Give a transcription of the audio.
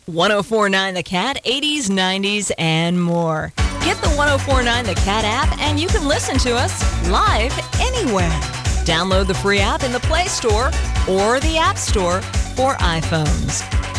1049 The Cat, 80s, 90s, and more. Get the 1049 The Cat app and you can listen to us live anywhere. Download the free app in the Play Store or the App Store for iPhones.